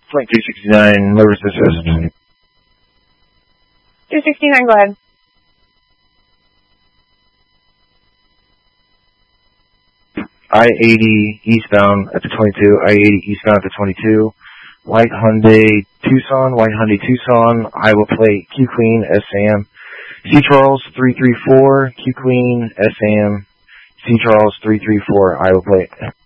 Flight 269, Lotus Assist. 269, go ahead. I-80 eastbound at the 22, I-80 eastbound at the 22, White Hyundai Tucson, Iowa plate, Q Queen, SAM, C Charles 334, Q Queen, SAM, C Charles 334, Iowa plate.